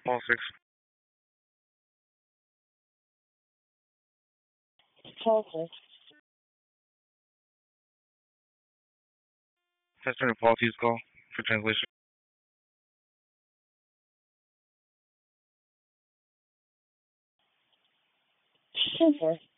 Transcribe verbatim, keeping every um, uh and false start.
All six. Call Customer policies call for translation. Super.